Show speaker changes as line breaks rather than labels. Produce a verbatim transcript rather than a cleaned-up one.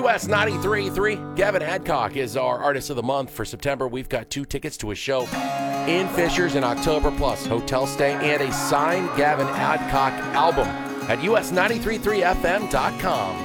U S ninety-three point three. Gavin Adcock is our Artist of the Month for September. We've got two tickets to a show in Fishers in October, plus hotel stay and a signed Gavin Adcock album at U S ninety-three point three F M dot com.